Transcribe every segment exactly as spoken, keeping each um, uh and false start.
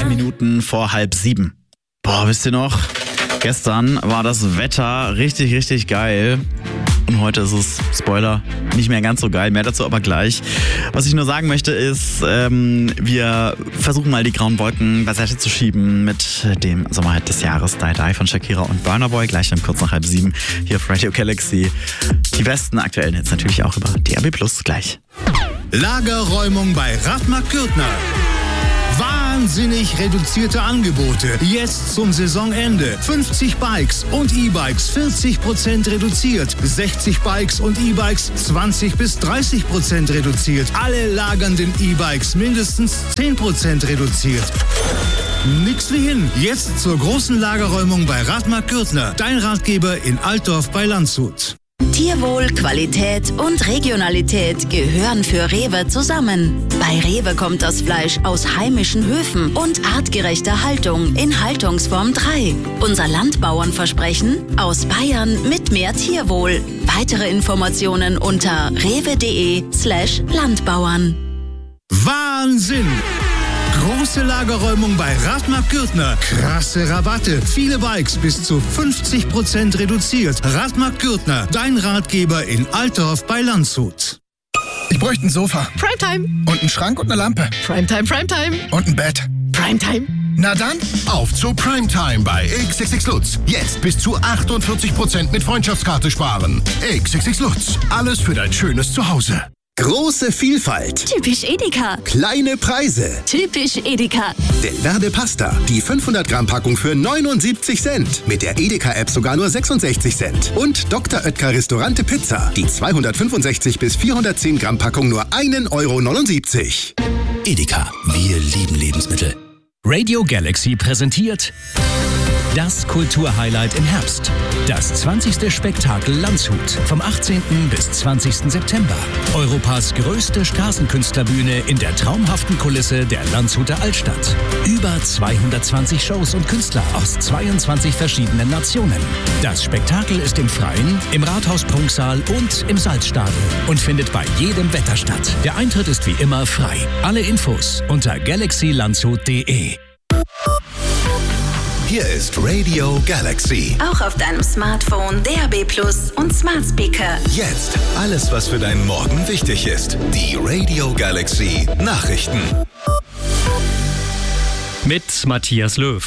Drei Minuten vor halb sieben. Boah, wisst ihr noch? Gestern war das Wetter richtig, richtig geil. Und heute ist es, Spoiler, nicht mehr ganz so geil. Mehr dazu aber gleich. Was ich nur sagen möchte ist, ähm, wir versuchen mal die grauen Wolken beiseite zu schieben mit dem Sommerhit des Jahres, Die Die von Shakira und Burna Boy. Gleich um kurz nach halb sieben hier auf Radio Galaxy. Die besten aktuellen Hits natürlich auch über D A B Plus gleich. Lagerräumung bei Radmarkt Gürtner. Wahnsinnig reduzierte Angebote. Jetzt zum Saisonende. fünfzig Bikes und E-Bikes vierzig Prozent reduziert. sechzig Bikes und E-Bikes zwanzig bis dreißig Prozent reduziert. Alle lagernden E-Bikes mindestens zehn Prozent reduziert. Nix wie hin. Jetzt zur großen Lagerräumung bei Radmarkt Gürtner. Dein Ratgeber in Altdorf bei Landshut. Tierwohl, Qualität und Regionalität gehören für Rewe zusammen. Bei Rewe kommt das Fleisch aus heimischen Höfen und artgerechter Haltung in Haltungsform drei. Unser Landbauernversprechen aus Bayern mit mehr Tierwohl. Weitere Informationen unter rewe.de slash Landbauern. Wahnsinn! Große Lagerräumung bei Radmarkt Gürtner. Krasse Rabatte. Viele Bikes bis zu fünfzig Prozent reduziert. Radmarkt Gürtner, dein Ratgeber in Altdorf bei Landshut. Ich bräuchte ein Sofa. Primetime. Und einen Schrank und eine Lampe. Primetime, Primetime. Und ein Bett. Primetime. Na dann, auf zu Primetime bei X X X Lutz. Jetzt bis zu achtundvierzig Prozent mit Freundschaftskarte sparen. X X X Lutz. Alles für dein schönes Zuhause. Große Vielfalt. Typisch Edeka. Kleine Preise. Typisch Edeka. Delverde Pasta. Die fünfhundert Gramm Packung für neunundsiebzig Cent. Mit der Edeka-App sogar nur sechsundsechzig Cent. Und Doktor Oetker Restaurante Pizza. Die zweihundertfünfundsechzig bis vierhundertzehn Gramm Packung nur ein Euro neunundsiebzig. Edeka. Wir lieben Lebensmittel. Radio Galaxy präsentiert das Kulturhighlight im Herbst. Das zwanzigste Spektakel Landshut vom achtzehnten bis zwanzigsten September. Europas größte Straßenkünstlerbühne in der traumhaften Kulisse der Landshuter Altstadt. Über zweihundertzwanzig Shows und Künstler aus zweiundzwanzig verschiedenen Nationen. Das Spektakel ist im Freien, im Rathaus-Prunksaal und im Salzstadel und findet bei jedem Wetter statt. Der Eintritt ist wie immer frei. Alle Infos unter galaxy landshut punkt de. Hier ist Radio Galaxy. Auch auf deinem Smartphone, D A B Plus und Smart Speaker. Jetzt alles, was für deinen Morgen wichtig ist. Die Radio Galaxy Nachrichten. Mit Matthias Löw.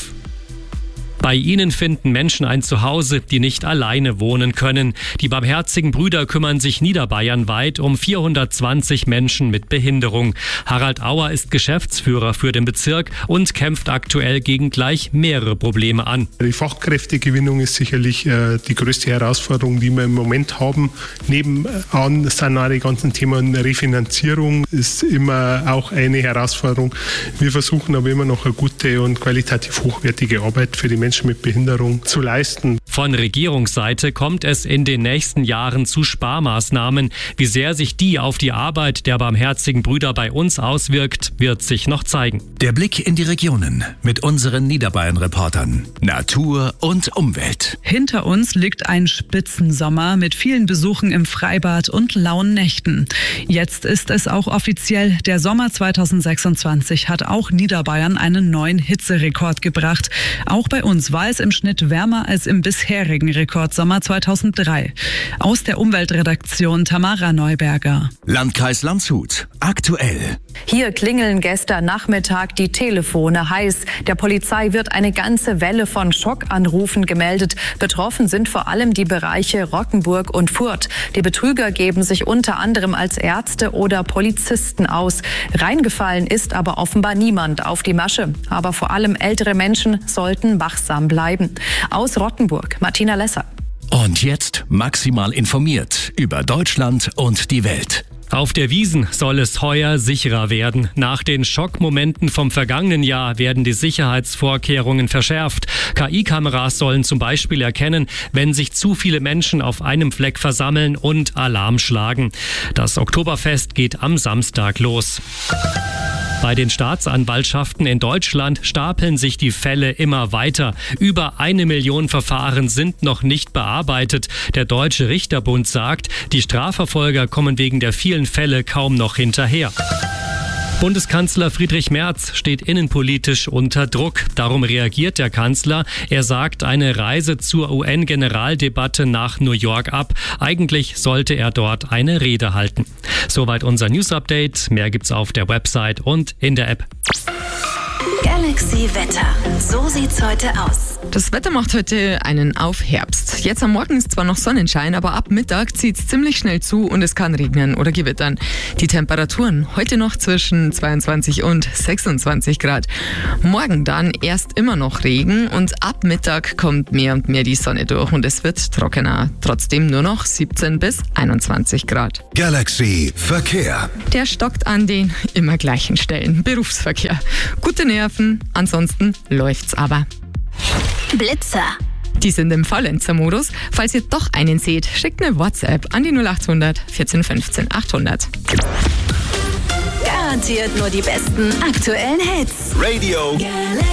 Bei ihnen finden Menschen ein Zuhause, die nicht alleine wohnen können. Die Barmherzigen Brüder kümmern sich niederbayernweit um vierhundertzwanzig Menschen mit Behinderung. Harald Auer ist Geschäftsführer für den Bezirk und kämpft aktuell gegen gleich mehrere Probleme an. Die Fachkräftegewinnung ist sicherlich äh, die größte Herausforderung, die wir im Moment haben. Nebenan sind auch die ganzen Themen Refinanzierung, ist immer auch eine Herausforderung. Wir versuchen aber immer noch eine gute und qualitativ hochwertige Arbeit für die Menschen mit Behinderung zu leisten. Von Regierungsseite kommt es in den nächsten Jahren zu Sparmaßnahmen. Wie sehr sich die auf die Arbeit der Barmherzigen Brüder bei uns auswirkt, wird sich noch zeigen. Der Blick in die Regionen mit unseren Niederbayern-Reportern. Natur und Umwelt. Hinter uns liegt ein Spitzensommer mit vielen Besuchen im Freibad und lauen Nächten. Jetzt ist es auch offiziell. Der Sommer zweitausendsechsundzwanzig hat auch Niederbayern einen neuen Hitzerekord gebracht. Auch bei uns war es im Schnitt wärmer als im bisherigen Rekordsommer zweitausenddrei. Aus der Umweltredaktion Tamara Neuberger. Landkreis Landshut. Aktuell. Hier klingeln gestern Nachmittag die Telefone heiß. Der Polizei wird eine ganze Welle von Schockanrufen gemeldet. Betroffen sind vor allem die Bereiche Rottenburg und Furth. Die Betrüger geben sich unter anderem als Ärzte oder Polizisten aus. Reingefallen ist aber offenbar niemand auf die Masche. Aber vor allem ältere Menschen sollten wachsam bleiben. Aus Rottenburg, Martina Lesser. Und jetzt maximal informiert über Deutschland und die Welt. Auf der Wiesn soll es heuer sicherer werden. Nach den Schockmomenten vom vergangenen Jahr werden die Sicherheitsvorkehrungen verschärft. K I-Kameras sollen zum Beispiel erkennen, wenn sich zu viele Menschen auf einem Fleck versammeln und Alarm schlagen. Das Oktoberfest geht am Samstag los. Bei den Staatsanwaltschaften in Deutschland stapeln sich die Fälle immer weiter. Über eine Million Verfahren sind noch nicht bearbeitet. Der Deutsche Richterbund sagt, die Strafverfolger kommen wegen der vielen Fälle kaum noch hinterher. Bundeskanzler Friedrich Merz steht innenpolitisch unter Druck. Darum reagiert der Kanzler. Er sagt eine Reise zur U N-Generaldebatte nach New York ab. Eigentlich sollte er dort eine Rede halten. Soweit unser News-Update. Mehr gibt's auf der Website und in der App. Galaxy Wetter. So sieht's heute aus. Das Wetter macht heute einen auf Herbst. Jetzt am Morgen ist zwar noch Sonnenschein, aber ab Mittag zieht's ziemlich schnell zu und es kann regnen oder gewittern. Die Temperaturen heute noch zwischen zweiundzwanzig und sechsundzwanzig Grad. Morgen dann erst immer noch Regen und ab Mittag kommt mehr und mehr die Sonne durch und es wird trockener. Trotzdem nur noch siebzehn bis einundzwanzig Grad. Galaxy Verkehr. Der stockt an den immer gleichen Stellen. Berufsverkehr. Gute Nerven, ansonsten läuft's aber. Blitzer. Die sind im Faulenzer-Modus. Falls ihr doch einen seht, schickt eine WhatsApp an die null acht hundert vierzehn fünfzehn achthundert. Garantiert nur die besten aktuellen Hits. Radio Galaxy.